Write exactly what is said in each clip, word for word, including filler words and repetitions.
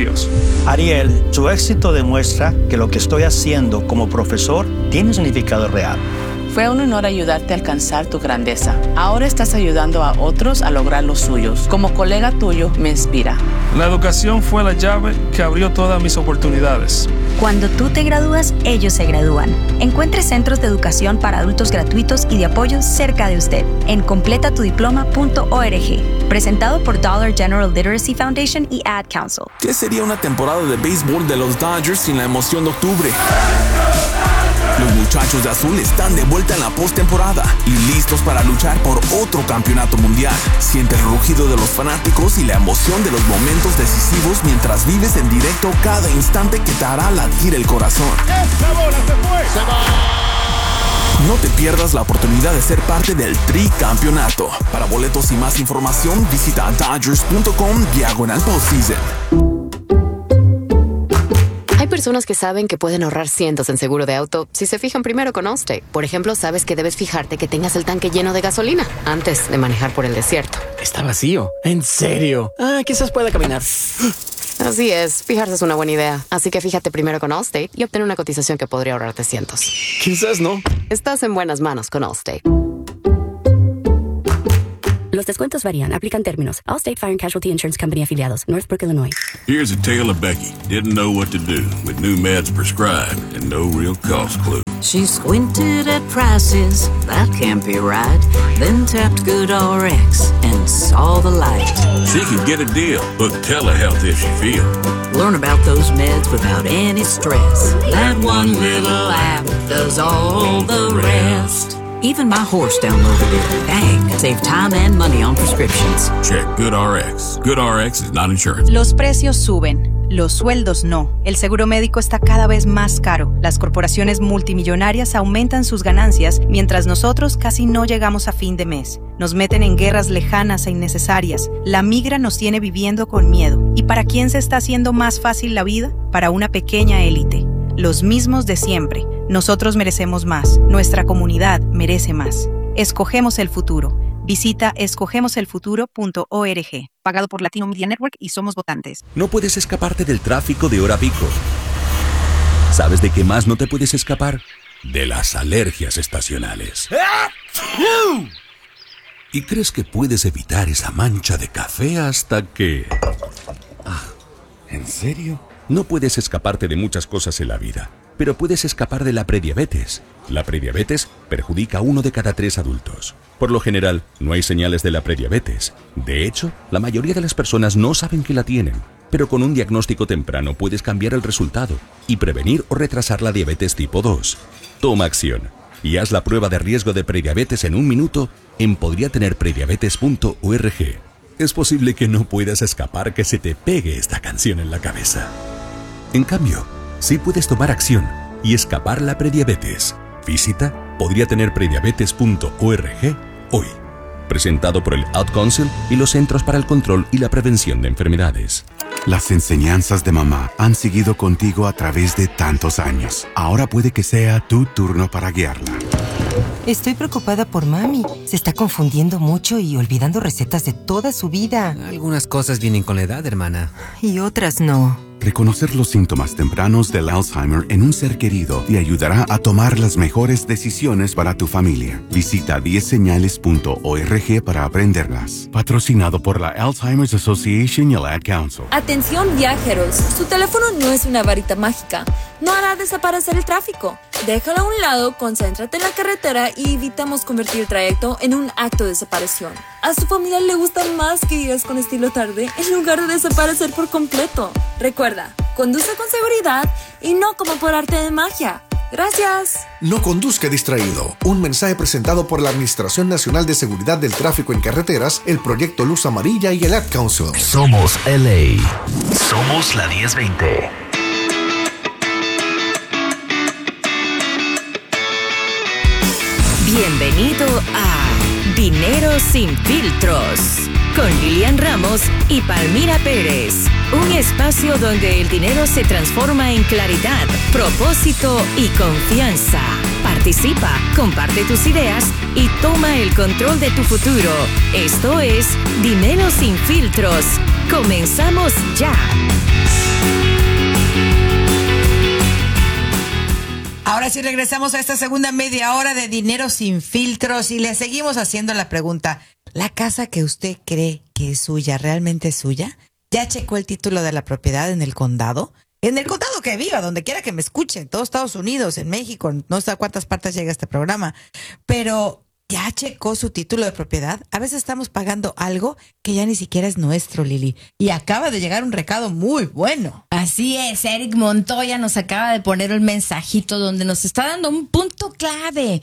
desafíos. Ariel, su éxito demuestra que lo que estoy haciendo como profesor tiene un significado real. Fue un honor ayudarte a alcanzar tu grandeza. Ahora estás ayudando a otros a lograr los suyos. Como colega tuyo, me inspira. La educación fue la llave que abrió todas mis oportunidades. Cuando tú te gradúas, ellos se gradúan. Encuentre centros de educación para adultos gratuitos y de apoyo cerca de usted en completa tu diploma punto org. Presentado por Dollar General Literacy Foundation y Ad Council. ¿Qué sería una temporada de béisbol de los Dodgers sin la emoción de octubre? Los muchachos de azul están de vuelta en la postemporada y listos para luchar por otro campeonato mundial. Siente el rugido de los fanáticos y la emoción de los momentos decisivos mientras vives en directo cada instante que te hará latir el corazón. ¡Esa bola se fue! ¡Se va! No te pierdas la oportunidad de ser parte del tricampeonato. Para boletos y más información, visita dodgers punto com diagonal postseason. Hay personas que saben que pueden ahorrar cientos en seguro de auto si se fijan primero con Allstate. Por ejemplo, sabes que debes fijarte que tengas el tanque lleno de gasolina antes de manejar por el desierto. Está vacío. ¿En serio? Ah, quizás pueda caminar. Así es, fijarse es una buena idea. Así que fíjate primero con Allstate y obtén una cotización que podría ahorrarte cientos. Quizás no. Estás en buenas manos con Allstate. Los descuentos varían. Aplican términos. Allstate Fire and Casualty Insurance Company afiliados. Northbrook, Illinois. Here's a tale of Becky. Didn't know what to do with new meds prescribed and no real cost clue. She squinted at prices, that can't be right. Then tapped GoodRx and saw the light. She could get a deal. Book telehealth if she feels. Learn about those meds without any stress. That one little app does all the rest. Even my horse downloaded it. Dang, save time and money on prescriptions. Check GoodRx. GoodRx is not insurance. Los precios suben, los sueldos no. El seguro médico está cada vez más caro. Las corporaciones multimillonarias aumentan sus ganancias mientras nosotros casi no llegamos a fin de mes. Nos meten en guerras lejanas e innecesarias. La migra nos tiene viviendo con miedo. ¿Y para quién se está haciendo más fácil la vida? Para una pequeña élite. Los mismos de siempre. Nosotros merecemos más. Nuestra comunidad merece más. Escogemos el futuro. Visita escogemos el futuro punto org. Pagado por Latino Media Network y somos votantes. No puedes escaparte del tráfico de hora pico. ¿Sabes de qué más no te puedes escapar? De las alergias estacionales. ¿Y crees que puedes evitar esa mancha de café hasta que... Ah, ¿en serio? No puedes escaparte de muchas cosas en la vida, pero puedes escapar de la prediabetes. La prediabetes perjudica a uno de cada tres adultos. Por lo general, no hay señales de la prediabetes. De hecho, la mayoría de las personas no saben que la tienen. Pero con un diagnóstico temprano puedes cambiar el resultado y prevenir o retrasar la diabetes tipo dos. Toma acción y haz la prueba de riesgo de prediabetes en un minuto en podría tener prediabetes punto org. Es posible que no puedas escapar que se te pegue esta canción en la cabeza. En cambio, sí puedes tomar acción y escapar la prediabetes. Visita podría tener prediabetes punto org hoy. Presentado por el Ad Council y los Centros para el Control y la Prevención de Enfermedades. Las enseñanzas de mamá han seguido contigo a través de tantos años. Ahora puede que sea tu turno para guiarla. Estoy preocupada por mami. Se está confundiendo mucho y olvidando recetas de toda su vida. Algunas cosas vienen con la edad, hermana. Y otras no. Reconocer los síntomas tempranos del Alzheimer en un ser querido te ayudará a tomar las mejores decisiones para tu familia. Visita diez señales punto org para aprenderlas. Patrocinado por la Alzheimer's Association y el Ad Council. Atención viajeros, su teléfono no es una varita mágica. No hará desaparecer el tráfico. Déjalo a un lado, concéntrate en la carretera y evitamos convertir el trayecto en un acto de desaparición. A su familia le gusta más que guías con estilo tarde en lugar de desaparecer por completo. Recuerda, conduce con seguridad y no como por arte de magia. Gracias. No conduzca distraído. Un mensaje presentado por la Administración Nacional de Seguridad del Tráfico en Carreteras, el Proyecto Luz Amarilla y el Ad Council. Somos L A. Somos la diez veinte. Bienvenido a Dinero sin filtros con Lilian Ramos y Palmira Pérez. Un espacio donde el dinero se transforma en claridad, propósito y confianza. Participa, comparte tus ideas y toma el control de tu futuro. Esto es Dinero sin filtros Comenzamos ya. Ahora sí regresamos a esta segunda media hora de Dinero Sin Filtros y le seguimos haciendo la pregunta. ¿La casa que usted cree que es suya realmente es suya? ¿Ya checó el título de la propiedad en el condado? En el condado que viva, donde quiera que me escuche, en todos Estados Unidos, en México, no sé a cuántas partes llega este programa, pero ¿ya checó su título de propiedad? A veces estamos pagando algo que ya ni siquiera es nuestro, Lili. Y acaba de llegar un recado muy bueno. Así es, Eric Montoya nos acaba de poner un mensajito donde nos está dando un punto clave.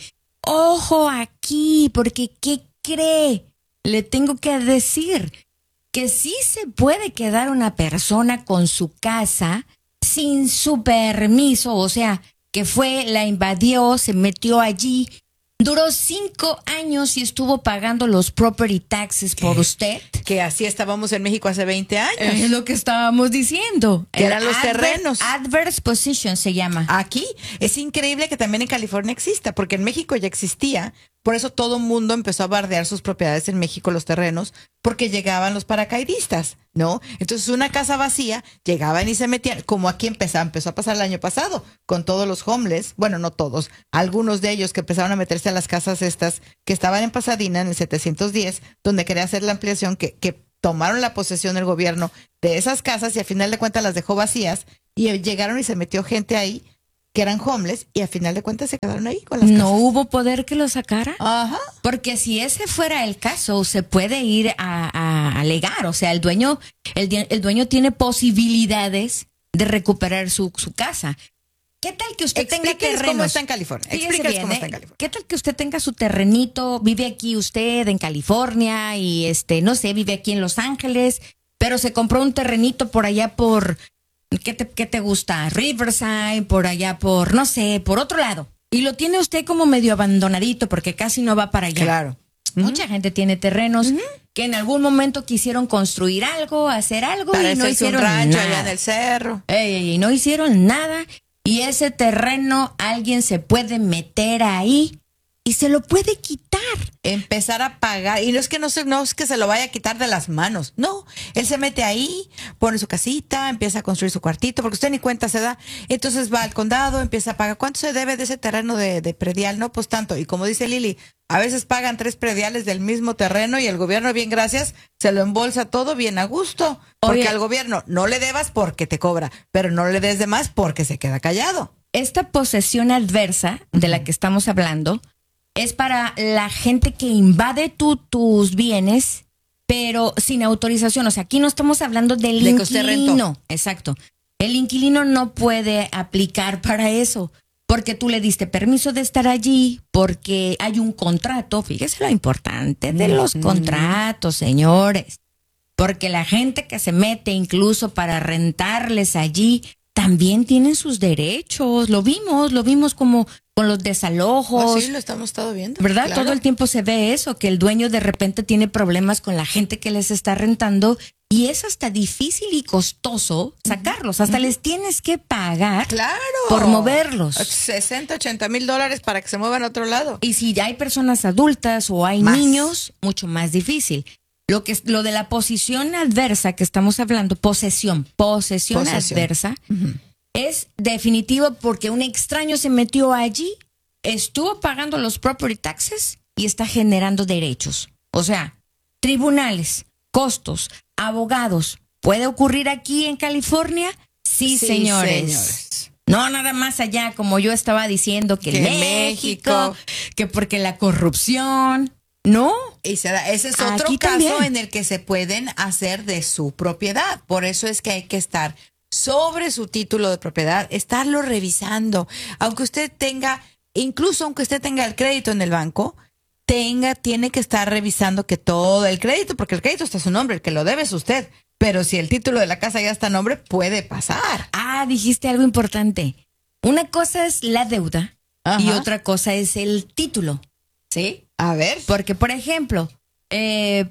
Ojo aquí, porque ¿qué cree? Le tengo que decir que sí se puede quedar una persona con su casa sin su permiso, o sea, que fue, la invadió, se metió allí. Duró cinco años y estuvo pagando los property taxes por usted. Que así estábamos en México hace veinte años. Es lo que estábamos diciendo. Que eran los Adver- terrenos. Adverse possession se llama. Aquí es increíble que también en California exista, porque en México ya existía. Por eso todo el mundo empezó a bardear sus propiedades en México, los terrenos, porque llegaban los paracaidistas, ¿no? Entonces una casa vacía, llegaban y se metían, como aquí empezó, empezó a pasar el año pasado, con todos los homeless, bueno, no todos, algunos de ellos que empezaron a meterse a las casas estas que estaban en Pasadena en el setecientos diez, donde quería hacer la ampliación, que, que tomaron la posesión del gobierno de esas casas y al final de cuentas las dejó vacías y llegaron y se metió gente ahí que eran homeless y al final de cuentas se quedaron ahí con las casas. ¿No hubo poder que lo sacara? Ajá. Porque si ese fuera el caso, se puede ir a, a alegar. O sea, el dueño, el, el dueño tiene posibilidades de recuperar su, su casa. ¿Qué tal que usted tenga terrenos? cómo está en California. Explíquenos cómo está en California. ¿Qué tal que usted tenga su terrenito, vive aquí usted en California y este, no sé, vive aquí en Los Ángeles, pero se compró un terrenito por allá por, ¿qué te, qué te gusta? Riverside, por allá por, no sé, por otro lado. Y lo tiene usted como medio abandonadito porque casi no va para allá. Claro. Mucha uh-huh. gente tiene terrenos uh-huh. que en algún momento quisieron construir algo, hacer algo para y no hicieron un rancho nada. allá en el cerro. Ey, ey, y no hicieron nada. Y ese terreno alguien se puede meter ahí y se lo puede quitar. Empezar a pagar. Y no es que no, se, no es que se lo vaya a quitar de las manos. No, él se mete ahí, pone su casita, empieza a construir su cuartito, porque usted ni cuenta se da. Entonces va al condado, empieza a pagar. ¿Cuánto se debe de ese terreno de, de predial? No, pues tanto. Y como dice Lili, a veces pagan tres prediales del mismo terreno y el gobierno, bien gracias, se lo embolsa todo bien a gusto. Porque Oye, al gobierno no le debas porque te cobra, pero no le des de más porque se queda callado. Esta posesión adversa de la que estamos hablando es para la gente que invade tu, tus bienes, pero sin autorización. O sea, aquí no estamos hablando del de inquilino. Que usted rentó. Exacto. El inquilino no puede aplicar para eso, porque tú le diste permiso de estar allí, porque hay un contrato. Fíjese lo importante de los contratos, señores. Porque la gente que se mete incluso para rentarles allí también tienen sus derechos. Lo vimos, lo vimos como con los desalojos. Oh, sí, lo estamos estado viendo. ¿Verdad? Claro. Todo el tiempo se ve eso, que el dueño de repente tiene problemas con la gente que les está rentando y es hasta difícil y costoso sacarlos. Hasta uh-huh. les tienes que pagar claro. por moverlos. sesenta, ochenta mil dólares para que se muevan a otro lado. Y si ya hay personas adultas o hay más. niños, mucho más difícil. Lo que lo de la posición adversa que estamos hablando, posesión, posesión, posesión. adversa, uh-huh. es definitivo porque un extraño se metió allí, estuvo pagando los property taxes y está generando derechos. O sea, tribunales, costos, abogados. ¿Puede ocurrir aquí en California? Sí, sí señores. señores. No, nada más allá, como yo estaba diciendo, que, que en México, México, que porque la corrupción... No. Y se da, ese es otro Aquí caso también. En el que se pueden hacer de su propiedad. Por eso es que hay que estar sobre su título de propiedad, estarlo revisando. Aunque usted tenga, incluso aunque usted tenga el crédito en el banco, tenga, tiene que estar revisando que todo el crédito, porque el crédito está a su nombre, el que lo debe es usted. Pero si el título de la casa ya está a nombre, puede pasar. Ah, dijiste algo importante. Una cosa es la deuda Ajá. y otra cosa es el título. ¿Sí? A ver. Porque, por ejemplo, eh,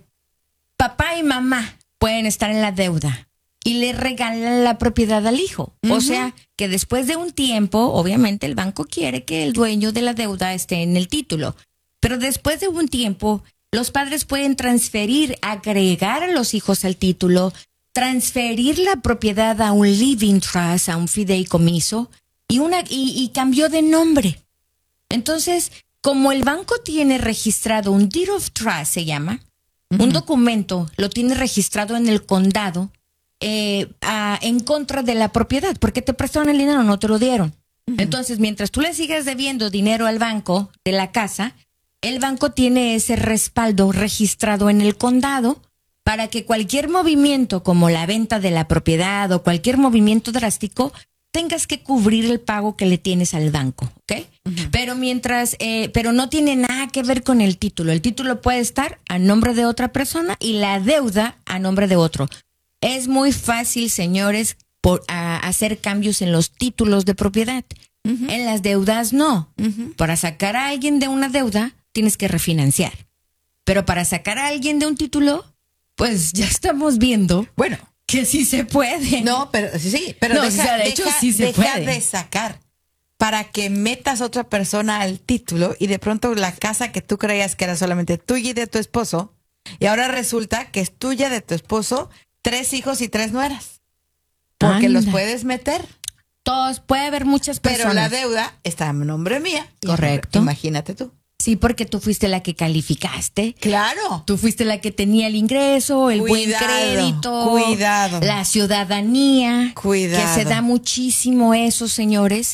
papá y mamá pueden estar en la deuda y le regalan la propiedad al hijo. Uh-huh. O sea, que después de un tiempo, obviamente el banco quiere que el dueño de la deuda esté en el título. Pero después de un tiempo, los padres pueden transferir, agregar a los hijos al título transferir la propiedad a un living trust, a un fideicomiso, y, una, y, y cambió de nombre. Entonces, como el banco tiene registrado un deed of trust, se llama, uh-huh. un documento, lo tiene registrado en el condado eh, a, en contra de la propiedad, porque te prestaron el dinero, no te lo dieron. Uh-huh. Entonces, mientras tú le sigas debiendo dinero al banco de la casa, el banco tiene ese respaldo registrado en el condado para que cualquier movimiento, como la venta de la propiedad o cualquier movimiento drástico, tengas que cubrir el pago que le tienes al banco, ¿ok? Uh-huh. Pero mientras, eh, pero no tiene nada que ver con el título. El título puede estar a nombre de otra persona y la deuda a nombre de otro. Es muy fácil, señores, por, a, hacer cambios en los títulos de propiedad. Uh-huh. En las deudas no. Uh-huh. Para sacar a alguien de una deuda, tienes que refinanciar. Pero para sacar a alguien de un título, pues ya estamos viendo. Bueno. Que sí se puede. No, pero sí, pero no, deja, o sea, de hecho deja, sí se deja puede. de sacar para que metas a otra persona al título y de pronto la casa que tú creías que era solamente tuya y de tu esposo y ahora resulta que es tuya, de tu esposo, tres hijos y tres nueras. Porque Anda. Los puedes meter. Todos, puede haber muchas personas. Pero la deuda está en nombre mía. Correcto. Imagínate tú. Sí, porque tú fuiste la que calificaste. Claro. Tú fuiste la que tenía el ingreso, el cuidado, buen crédito, cuidado. La ciudadanía. Cuidado. Que se da muchísimo eso, señores,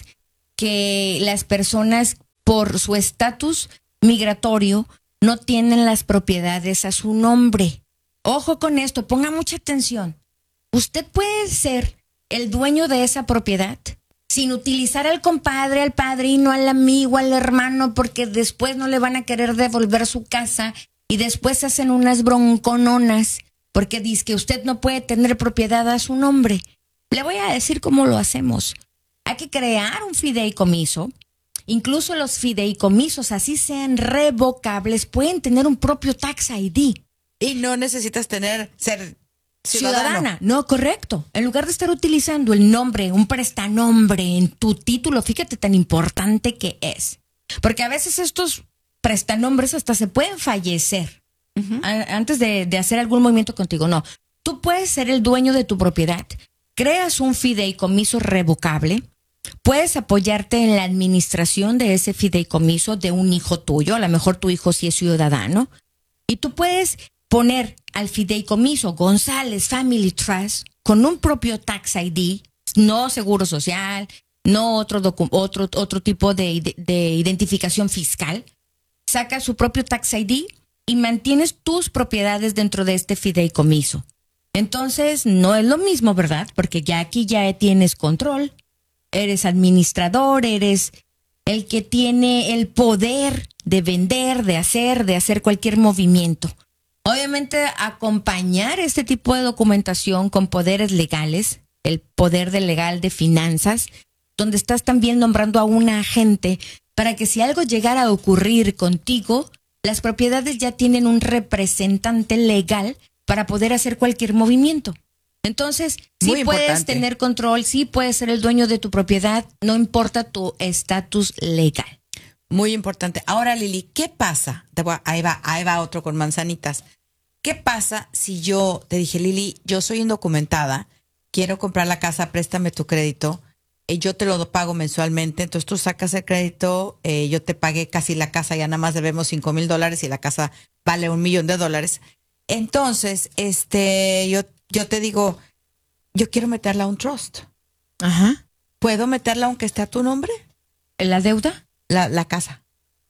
que las personas por su estatus migratorio no tienen las propiedades a su nombre. Ojo con esto, ponga mucha atención. Usted puede ser el dueño de esa propiedad sin utilizar al compadre, al padrino, al amigo, al hermano, porque después no le van a querer devolver su casa y después hacen unas broncononas porque dice que usted no puede tener propiedad a su nombre. Le voy a decir cómo lo hacemos. Hay que crear un fideicomiso. Incluso los fideicomisos, así sean revocables, pueden tener un propio tax I D. Y no necesitas tener ser Ciudadana. Ciudadana, no, correcto. En lugar de estar utilizando el nombre, un prestanombre en tu título, fíjate tan importante que es. Porque a veces estos prestanombres hasta se pueden fallecer uh-huh. a, antes de, de hacer algún movimiento contigo. No, tú puedes ser el dueño de tu propiedad. Creas un fideicomiso revocable. Puedes apoyarte en la administración de ese fideicomiso de un hijo tuyo. A lo mejor tu hijo sí es ciudadano. Y tú puedes poner al fideicomiso González Family Trust con un propio tax I D, no seguro social, no otro docu- otro otro tipo de, de identificación fiscal. Saca su propio tax I D y mantienes tus propiedades dentro de este fideicomiso. Entonces, no es lo mismo, ¿verdad? Porque ya aquí ya tienes control, eres administrador, eres el que tiene el poder de vender, de hacer, de hacer cualquier movimiento. Obviamente, acompañar este tipo de documentación con poderes legales, el poder de legal de finanzas, donde estás también nombrando a un agente para que si algo llegara a ocurrir contigo, las propiedades ya tienen un representante legal para poder hacer cualquier movimiento. Entonces, sí Muy puedes importante. tener control, sí puedes ser el dueño de tu propiedad, no importa tu estatus legal. Muy importante. Ahora, Lili, ¿qué pasa? Te voy a, ahí va, ahí va otro con manzanitas. ¿Qué pasa si yo te dije, Lili, yo soy indocumentada, quiero comprar la casa, préstame tu crédito, y yo te lo pago mensualmente, entonces tú sacas el crédito, eh, yo te pagué casi la casa, ya nada más debemos cinco mil dólares y la casa vale un millón de dólares. Entonces, este, yo, yo te digo, yo quiero meterla a un trust. Ajá. ¿Puedo meterla aunque esté a tu nombre? ¿La deuda? La, la casa.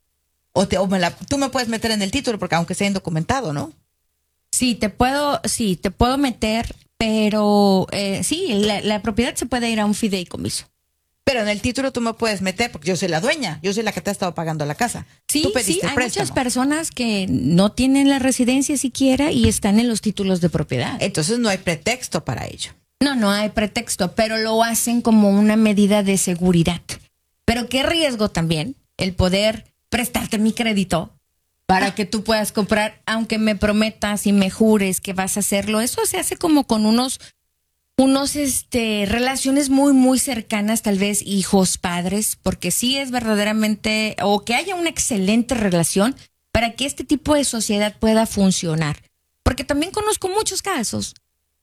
O, te, o me la, tú me puedes meter en el título porque aunque sea indocumentado, ¿no? Sí, te puedo, sí, te puedo meter, pero eh, sí, la, la propiedad se puede ir a un fideicomiso. Pero en el título tú me puedes meter porque yo soy la dueña, yo soy la que te ha estado pagando la casa. Sí, tú pediste sí, hay préstamo. muchas personas que no tienen la residencia siquiera y están en los títulos de propiedad. Entonces no hay pretexto para ello. No, no hay pretexto, pero lo hacen como una medida de seguridad. Pero qué riesgo también el poder prestarte mi crédito para que tú puedas comprar, aunque me prometas y me jures que vas a hacerlo. Eso se hace como con unos, unos, este, relaciones muy, muy cercanas, tal vez hijos, padres, porque sí es verdaderamente, o que haya una excelente relación para que este tipo de sociedad pueda funcionar. Porque también conozco muchos casos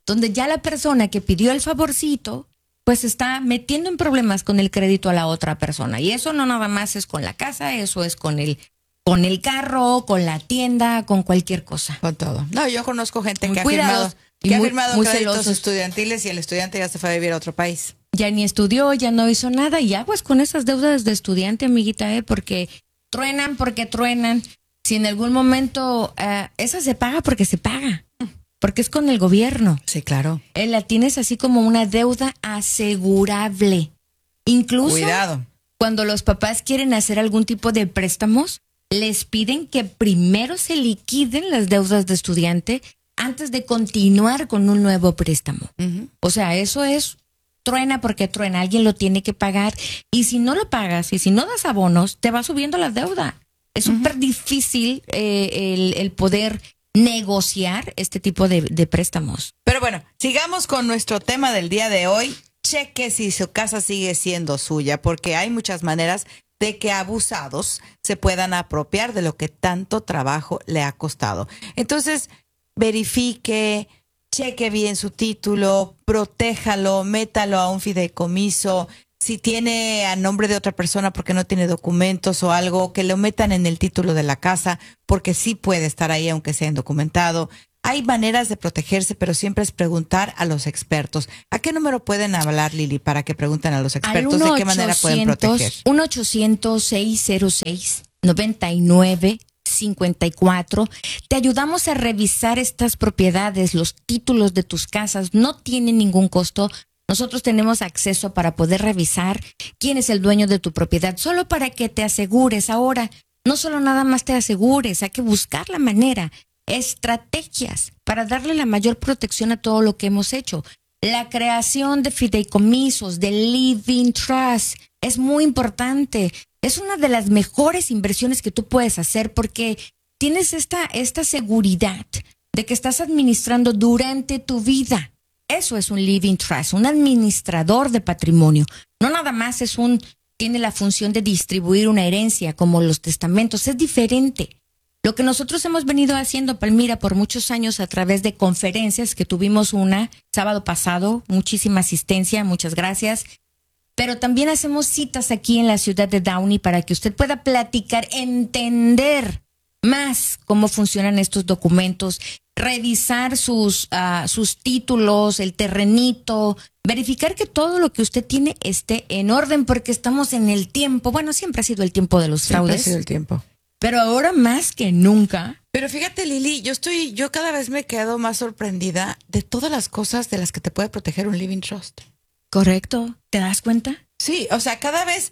donde ya la persona que pidió el favorcito pues está metiendo en problemas con el crédito a la otra persona. Y eso no nada más es con la casa, eso es con el con el carro, con la tienda, con cualquier cosa. Con todo. No, yo conozco gente muy que cuidados, ha firmado, que muy, ha firmado muy créditos celosos. estudiantiles y el estudiante ya se fue a vivir a otro país. Ya ni estudió, ya no hizo nada. Y aguas con esas deudas de estudiante, amiguita, ¿eh? Porque truenan, porque truenan. Si en algún momento uh, esa se paga porque se paga. Porque es con el gobierno. Sí, claro. Eh, la tienes así como una deuda asegurable. Incluso Cuidado. Cuando los papás quieren hacer algún tipo de préstamos, les piden que primero se liquiden las deudas de estudiante antes de continuar con un nuevo préstamo. Uh-huh. O sea, eso es truena porque truena. Alguien lo tiene que pagar. Y si no lo pagas y si no das abonos, te va subiendo la deuda. Es súper uh-huh. difícil eh, el, el poder negociar este tipo de, de préstamos. Pero bueno, sigamos con nuestro tema del día de hoy. Cheque si su casa sigue siendo suya, porque hay muchas maneras de que abusados se puedan apropiar de lo que tanto trabajo le ha costado. Entonces, verifique, cheque bien su título, protéjalo, métalo a un fideicomiso. Si tiene a nombre de otra persona porque no tiene documentos o algo, que lo metan en el título de la casa, porque sí puede estar ahí aunque sea indocumentado. Hay maneras de protegerse, pero siempre es preguntar a los expertos. ¿A qué número pueden hablar, Lili, para que pregunten a los expertos de qué manera pueden proteger? uno ochocientos, seis cero seis, nueve nueve cinco cuatro. Te ayudamos a revisar estas propiedades, los títulos de tus casas. No tienen ningún costo. Nosotros tenemos acceso para poder revisar quién es el dueño de tu propiedad, solo para que te asegures. Ahora, no solo nada más te asegures, hay que buscar la manera, estrategias para darle la mayor protección a todo lo que hemos hecho. La creación de fideicomisos, de living trust, es muy importante. Es una de las mejores inversiones que tú puedes hacer porque tienes esta, esta seguridad de que estás administrando durante tu vida. Eso es un living trust, un administrador de patrimonio. No nada más es un, tiene la función de distribuir una herencia como los testamentos, es diferente. Lo que nosotros hemos venido haciendo, Palmira, por muchos años a través de conferencias, que tuvimos una sábado pasado, muchísima asistencia, muchas gracias. Pero también hacemos citas aquí en la ciudad de Downey para que usted pueda platicar, entender más cómo funcionan estos documentos, revisar sus, uh, sus títulos, el terrenito, verificar que todo lo que usted tiene esté en orden, porque estamos en el tiempo, bueno, siempre ha sido el tiempo de los fraudes. Siempre ha sido el tiempo. Pero ahora más que nunca. Pero fíjate, Lili, yo estoy, yo cada vez me quedo más sorprendida de todas las cosas de las que te puede proteger un living trust. Correcto. ¿Te das cuenta? Sí, o sea, cada vez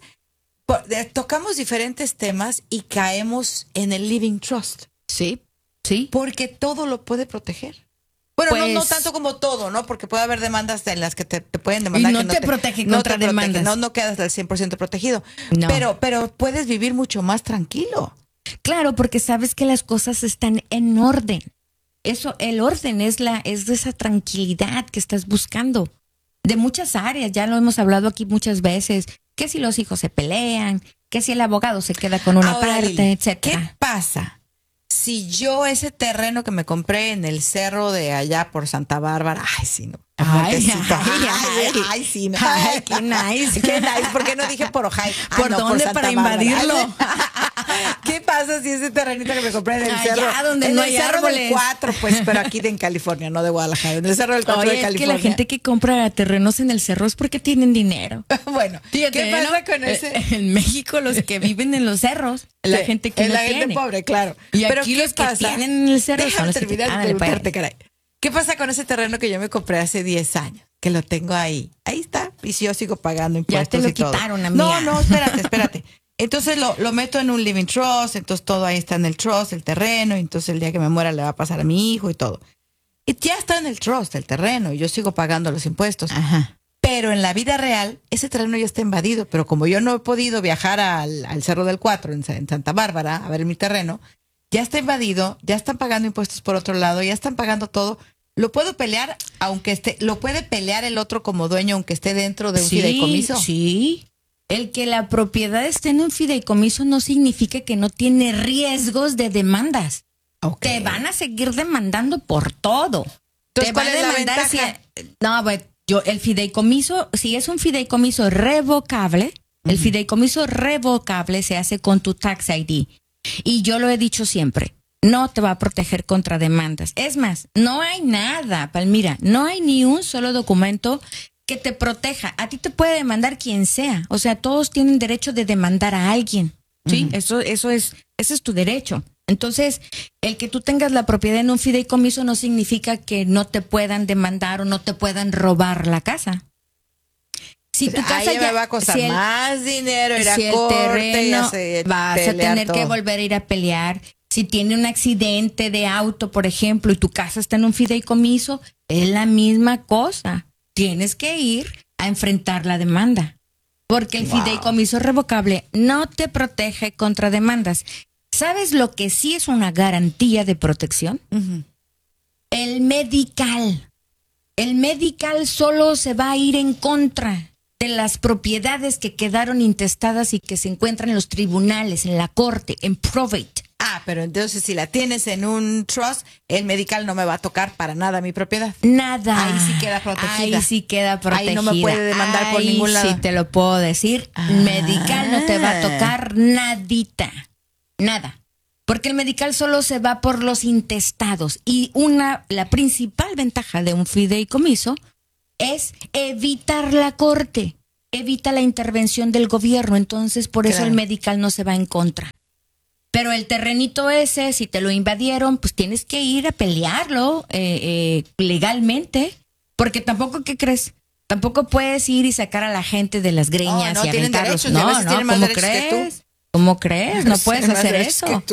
tocamos diferentes temas y caemos en el living trust. Sí, sí. Porque todo lo puede proteger. Bueno, pues, no, no tanto como todo, ¿no? Porque puede haber demandas en las que te, te pueden demandar. Y no, que no te, te protege no contra te protege, demandas. No, no quedas al cien por ciento protegido. No. Pero, pero puedes vivir mucho más tranquilo. Claro, porque sabes que las cosas están en orden. Eso, el orden es la, es esa tranquilidad que estás buscando. De muchas áreas, ya lo hemos hablado aquí muchas veces, que si los hijos se pelean, que si el abogado se queda con una Ahora, parte, Lili, etcétera. ¿Qué pasa si yo ese terreno que me compré en el cerro de allá por Santa Bárbara, ay, sí, no. Ay, ay, ay, ay, ay, ay, sí, no. Ay, qué nice. Qué nice, ¿por qué no dije por Ojai? Ah, ¿Por no, dónde Santa para Bárbara. invadirlo? ¿Qué pasa si ese terrenito que me compré en el Allá cerro, donde en no el hay cerro árboles? del cuatro, pues, pero aquí de en California, no de Guadalajara, en el cerro del cuatro Oye, de es California. que la gente que compra terrenos en el cerro es porque tienen dinero. Bueno, fíjate, ¿qué pasa ¿no? con ese? En México los que viven en los cerros, la Sí, gente que es no la tiene. gente pobre, claro. Y Pero aquí ¿qué los que pasa? tienen en el cerro son Déjame los que terminar de tienen. preguntarte, caray. ¿Qué pasa con ese terreno que yo me compré hace diez años? Que lo tengo ahí. Ahí está. Y si yo sigo pagando impuestos Ya te lo y todo. quitaron, amiga. No, no, espérate, espérate. Entonces lo, lo meto en un living trust, entonces todo ahí está en el trust, el terreno, y entonces el día que me muera le va a pasar a mi hijo y todo. Y ya está en el trust, el terreno, y yo sigo pagando los impuestos. Ajá. Pero en la vida real, ese terreno ya está invadido. Pero como yo no he podido viajar al, al Cerro del Cuatro, en, en Santa Bárbara, a ver mi terreno, ya está invadido, ya están pagando impuestos por otro lado, ya están pagando todo. Lo puedo pelear, aunque esté, lo puede pelear el otro como dueño, aunque esté dentro de un Sí, fideicomiso. Sí. El que la propiedad esté en un fideicomiso no significa que no tiene riesgos de demandas. Okay. Te van a seguir demandando por todo. Entonces, te ¿cuál van es a la demandar ventaja? si- no, pues, yo, el fideicomiso, si es un fideicomiso revocable, uh-huh. el fideicomiso revocable se hace con tu tax I D. Y yo lo he dicho siempre, no te va a proteger contra demandas. Es más, no hay nada, Palmira, no hay ni un solo documento que te proteja. A ti te puede demandar quien sea. O sea, todos tienen derecho de demandar a alguien. Sí, uh-huh. eso, eso es, ese es tu derecho. Entonces, el que tú tengas la propiedad en un fideicomiso no significa que no te puedan demandar o no te puedan robar la casa. Si tu casa Ahí ya me va a costar si el, más dinero ir a si el corte, terreno, y vas a tener todo. que volver a ir a pelear. Si tiene un accidente de auto, por ejemplo, y tu casa está en un fideicomiso, es la misma cosa. Tienes que ir a enfrentar la demanda. Porque el wow. fideicomiso revocable no te protege contra demandas. ¿Sabes lo que sí es una garantía de protección? Uh-huh. El medical. El medical solo se va a ir en contra de las propiedades que quedaron intestadas y que se encuentran en los tribunales, en la corte, en probate. Ah, pero entonces si la tienes en un trust, el medical no me va a tocar para nada mi propiedad. Nada. Ahí sí queda protegida. Ahí sí queda protegida. Ahí no me puede demandar Ahí por ningún lado. Sí te lo puedo decir. Ah. Medical no te va a tocar nadita. Nada. Porque el medical solo se va por los intestados. Y una, la principal ventaja de un fideicomiso es evitar la corte. Evita la intervención del gobierno. Entonces, por eso claro. el medical no se va en contra. Pero el terrenito ese, si te lo invadieron, pues tienes que ir a pelearlo eh, eh, legalmente. Porque tampoco, ¿qué crees? Tampoco puedes ir y sacar a la gente de las greñas oh, no, y aventarlos. Derechos, no, no, ¿cómo crees? ¿Cómo crees? No puedes hacer eso.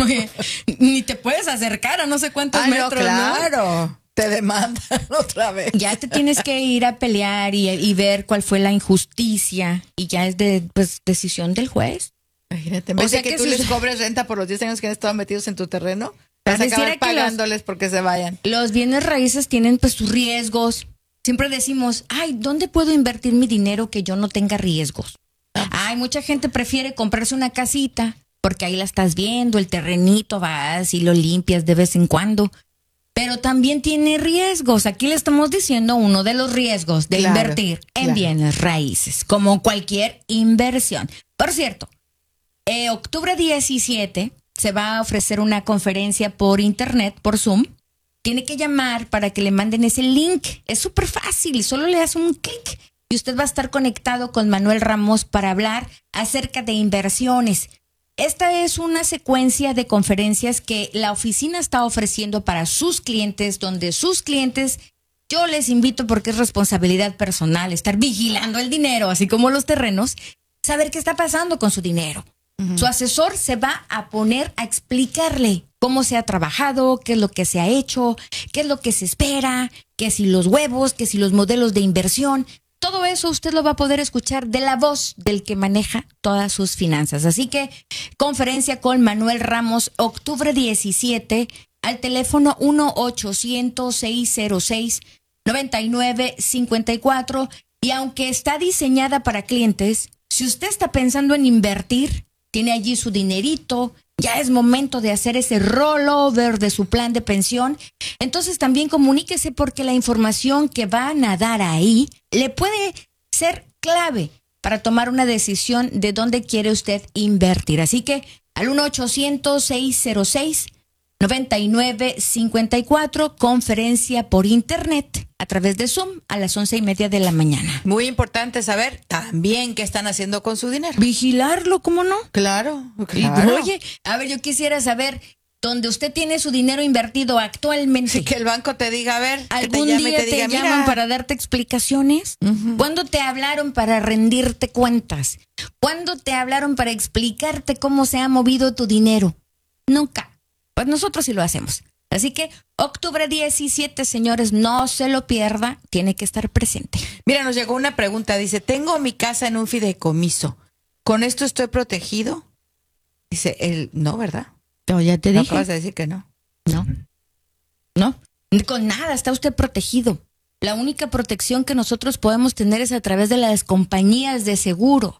Ni te puedes acercar a no sé cuántos Ay, metros. No, claro. ¿no? Te demandan otra vez. Ya te tienes que ir a pelear y, y ver cuál fue la injusticia. Y ya es de pues decisión del juez. Imagínate, o sea que, que tú les cobres renta por los diez años que han estado metidos en tu terreno, vas a acabar pagándoles los, porque se vayan. Los bienes raíces tienen pues sus riesgos. Siempre decimos, ay, ¿dónde puedo invertir mi dinero que yo no tenga riesgos? Ay, mucha gente prefiere comprarse una casita porque ahí la estás viendo, el terrenito, vas y lo limpias de vez en cuando. Pero también tiene riesgos. Aquí le estamos diciendo uno de los riesgos de claro, invertir en claro. bienes raíces, como cualquier inversión. Por cierto, Eh, octubre diecisiete se va a ofrecer una conferencia por internet, por Zoom. Tiene que llamar para que le manden ese link. Es súper fácil, solo le das un clic y usted va a estar conectado con Manuel Ramos para hablar acerca de inversiones. Esta es una secuencia de conferencias que la oficina está ofreciendo para sus clientes, donde sus clientes, yo les invito porque es responsabilidad personal estar vigilando el dinero, así como los terrenos, saber qué está pasando con su dinero. Uh-huh. Su asesor se va a poner a explicarle cómo se ha trabajado, qué es lo que se ha hecho, qué es lo que se espera, que si los huevos, que si los modelos de inversión. Todo eso usted lo va a poder escuchar de la voz del que maneja todas sus finanzas. Así que conferencia con Manuel Ramos, octubre diecisiete, al teléfono uno ochocientos, seiscientos seis, noventa y nueve cincuenta y cuatro. Y aunque está diseñada para clientes, si usted está pensando en invertir, tiene allí su dinerito, ya es momento de hacer ese rollover de su plan de pensión, entonces también comuníquese porque la información que van a dar ahí le puede ser clave para tomar una decisión de dónde quiere usted invertir. Así que al uno ochocientos, seiscientos seis, noventa y nueve cincuenta y cuatro, conferencia por internet a través de Zoom a las once y media de la mañana. Muy importante saber también qué están haciendo con su dinero. Vigilarlo, ¿cómo no? Claro, claro. Y, oye, a ver, yo quisiera saber dónde usted tiene su dinero invertido actualmente. Y que el banco te diga, a ver, ¿algún que te llame día y te, diga, te llaman mira. para darte explicaciones? Uh-huh. ¿Cuándo te hablaron para rendirte cuentas? ¿Cuándo te hablaron para explicarte cómo se ha movido tu dinero? Nunca. Pues nosotros sí lo hacemos. Así que octubre diecisiete, señores, no se lo pierda, tiene que estar presente. Mira, nos llegó una pregunta, dice, tengo mi casa en un fideicomiso, ¿con esto estoy protegido? Dice, el, no, ¿verdad? No, ya te no dije. acabas de decir que no. No, no, con nada está usted protegido. La única protección que nosotros podemos tener es a través de las compañías de seguro.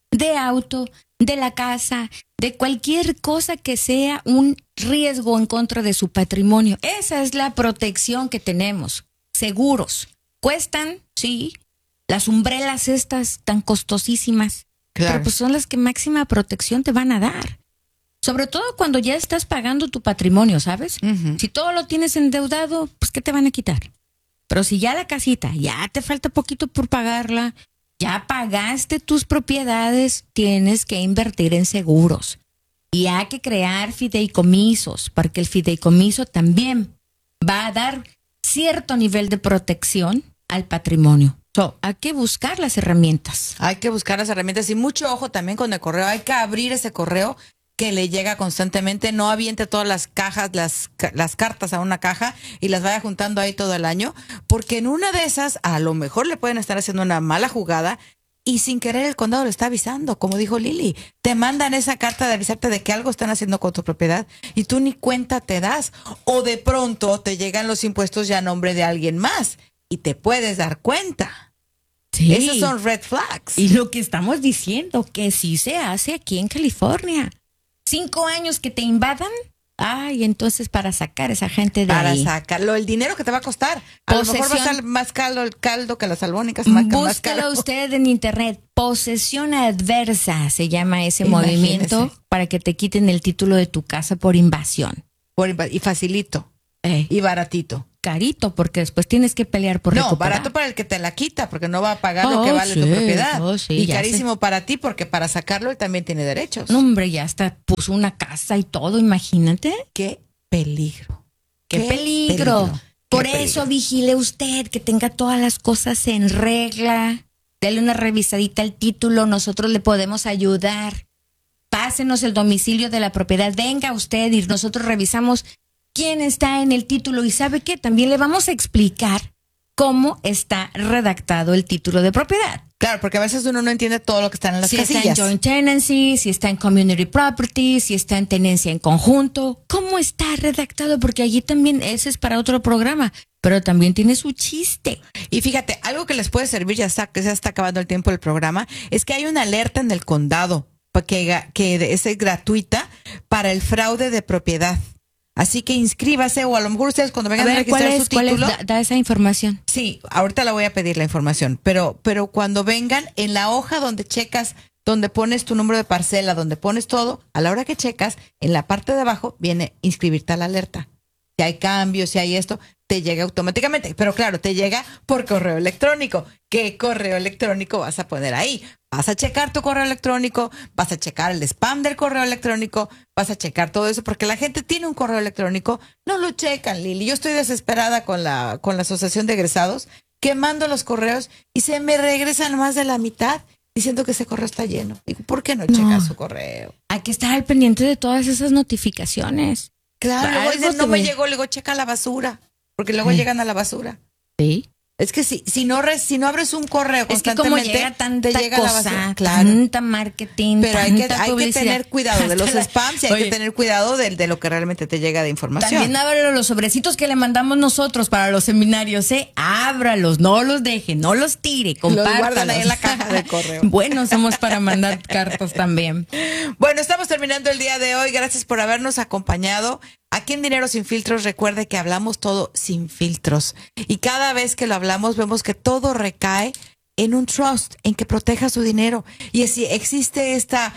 de auto, de la casa, de cualquier cosa que sea un riesgo en contra de su patrimonio. Esa es la protección que tenemos. Seguros. Cuestan, sí, las umbrelas estas tan costosísimas, claro, pero pues son las que máxima protección te van a dar. Sobre todo cuando ya estás pagando tu patrimonio, ¿sabes? Uh-huh. Si todo lo tienes endeudado, pues ¿qué te van a quitar? Pero si ya la casita, ya te falta poquito por pagarla, ya pagaste tus propiedades, tienes que invertir en seguros. Y hay que crear fideicomisos, porque el fideicomiso también va a dar cierto nivel de protección al patrimonio. So, hay que buscar las herramientas. Hay que buscar las herramientas y mucho ojo también con el correo. Hay que abrir ese correo que le llega constantemente. No aviente todas las cajas, las, las cartas a una caja y las vaya juntando ahí todo el año, porque en una de esas a lo mejor le pueden estar haciendo una mala jugada y sin querer el condado le está avisando, como dijo Lili. Te mandan esa carta de avisarte de que algo están haciendo con tu propiedad y tú ni cuenta te das. O de pronto te llegan los impuestos ya a nombre de alguien más y te puedes dar cuenta. Sí. Esos son red flags. Y lo que estamos diciendo, que sí se hace aquí en California. Cinco años que te invadan. Ay, entonces para sacar a esa gente de para ahí. Para sacarlo, el dinero que te va a costar. A Posesión, lo mejor va a estar más caldo el caldo que las albónicas. Búsquelo usted en internet. Posesión adversa se llama ese Imagínese. movimiento para que te quiten el título de tu casa por invasión. Por inv- y facilito. Eh. Y baratito. Carito, porque después tienes que pelear por no, recuperar. No, barato para el que te la quita, porque no va a pagar oh, lo que vale sí, tu propiedad. Oh, sí, y carísimo sé. Para ti, porque para sacarlo él también tiene derechos. No, hombre, ya hasta puso una casa y todo, imagínate. Qué peligro. Qué, Qué peligro. peligro. Por Qué eso peligro. Vigile usted que tenga todas las cosas en regla. Dale una revisadita al título, nosotros le podemos ayudar. Pásenos el domicilio de la propiedad, venga usted y nosotros revisamos quién está en el título y ¿sabe qué? También le vamos a explicar cómo está redactado el título de propiedad. Claro, porque a veces uno no entiende todo lo que está en las si casillas. Si está en joint tenancy, si está en community property, si está en tenencia en conjunto. ¿Cómo está redactado? Porque allí también, ese es para otro programa, pero también tiene su chiste. Y fíjate, algo que les puede servir, ya está, que ya está acabando el tiempo del programa, es que hay una alerta en el condado que, que es gratuita para el fraude de propiedad. Así que inscríbase, o a lo mejor ustedes cuando vengan a, ver, a registrar ¿cuál es, su título. ¿cuál es? Da, da esa información. Sí, ahorita la voy a pedir la información, pero, pero cuando vengan, en la hoja donde checas, donde pones tu número de parcela, donde pones todo, a la hora que checas, en la parte de abajo viene inscribirte a la alerta. Si hay cambios, si hay esto, te llega automáticamente. Pero claro, te llega por correo electrónico. ¿Qué correo electrónico vas a poner ahí? Vas a checar tu correo electrónico, vas a checar el spam del correo electrónico, vas a checar todo eso, porque la gente tiene un correo electrónico, no lo checan, Lili. Yo estoy desesperada con la, con la Asociación de Egresados, que mando los correos y se me regresan más de la mitad diciendo que ese correo está lleno. Digo, ¿por qué no, no. checan su correo? Hay que estar al pendiente de todas esas notificaciones. Claro, luego dicen, no me llegó, luego checa la basura, porque luego sí. llegan a la basura. Sí. Es que si, si no re, si no abres un correo es constantemente, que como llega tanta te llega cosa, la basura. Claro. Tanta marketing, pero hay que, hay que tener cuidado de los la, spams y hay oye, que tener cuidado de, de lo que realmente te llega de información. También ábralo los sobrecitos que le mandamos nosotros para los seminarios, ¿eh? Ábralos, no los deje, no los tire, compártalos. Los guardan ahí en la caja de correo. Bueno, somos para mandar cartas también. Bueno, estamos terminando el día de hoy. Gracias por habernos acompañado. Aquí en Dinero Sin Filtros, recuerde que hablamos todo sin filtros. Y cada vez que lo hablamos, vemos que todo recae en un trust, en que proteja su dinero. Y si existe esta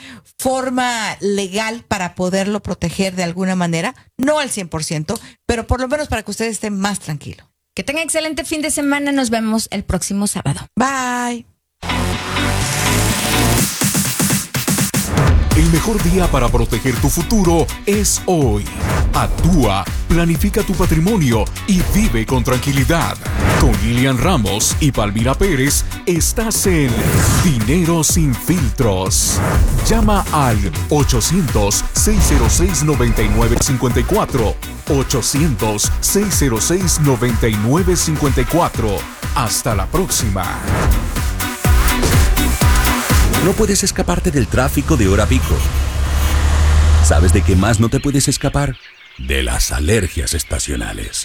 forma legal para poderlo proteger de alguna manera, no al cien por ciento, pero por lo menos para que usted esté más tranquilo. Que tenga excelente fin de semana. Nos vemos el próximo sábado. Bye. El mejor día para proteger tu futuro es hoy. Actúa, planifica tu patrimonio y vive con tranquilidad. Con Lilian Ramos y Palmira Pérez, estás en Dinero Sin Filtros. Llama al ochocientos, seiscientos seis, noventa y nueve cincuenta y cuatro. ochocientos, seiscientos seis, noventa y nueve cincuenta y cuatro. Hasta la próxima. No puedes escaparte del tráfico de hora pico. ¿Sabes de qué más no te puedes escapar? De las alergias estacionales.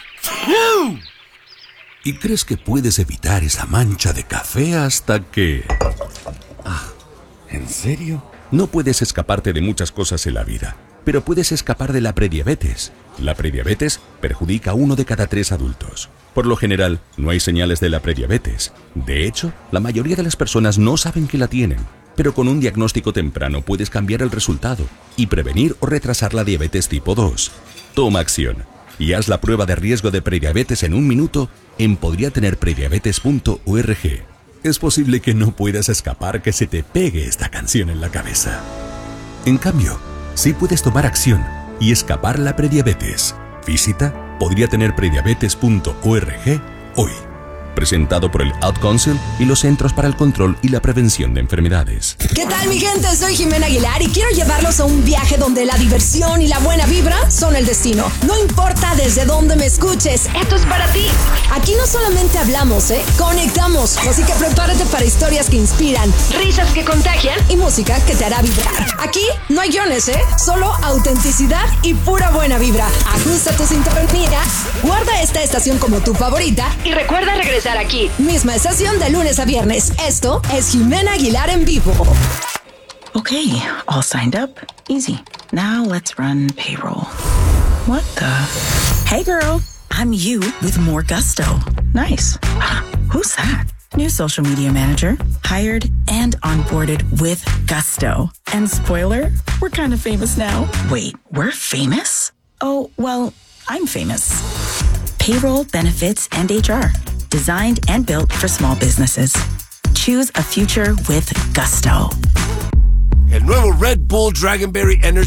Y crees que puedes evitar esa mancha de café hasta que... Ah, ¿En serio? No puedes escaparte de muchas cosas en la vida, pero puedes escapar de la prediabetes. La prediabetes perjudica a uno de cada tres adultos. Por lo general, no hay señales de la prediabetes. De hecho, la mayoría de las personas no saben que la tienen. Pero con un diagnóstico temprano puedes cambiar el resultado y prevenir o retrasar la diabetes tipo dos. Toma acción y haz la prueba de riesgo de prediabetes en un minuto en podría tener prediabetes punto org. Es posible que no puedas escapar que se te pegue esta canción en la cabeza. En cambio, sí puedes tomar acción y escapar la prediabetes. Visita podría tener prediabetes punto org hoy. Presentado por el Ad Council y los Centros para el Control y la Prevención de Enfermedades. ¿Qué tal, mi gente? Soy Jimena Aguilar y quiero llevarlos a un viaje donde la diversión y la buena vibra son el destino. No importa desde dónde me escuches, esto es para ti. Aquí no solamente hablamos, ¿eh? Conectamos. Así que prepárate para historias que inspiran, risas que contagian y música que te hará vibrar. Aquí no hay guiones, ¿eh? Solo autenticidad y pura buena vibra. Ajusta tu sintonía, guarda esta estación como tu favorita y recuerda regresar aquí. Misma estación de lunes a viernes. Esto es Jimena Aguilar en vivo. Okay, all signed up. Easy. Now let's run payroll. What the? Hey girl, I'm you with more gusto. Nice. Who's that? New social media manager, hired and onboarded with gusto. And spoiler, we're kind of famous now. Wait, we're famous? Oh, well, I'm famous. Payroll, benefits, and H R. Designed and built for small businesses. Choose a future with gusto. El nuevo Red Bull Dragonberry Energy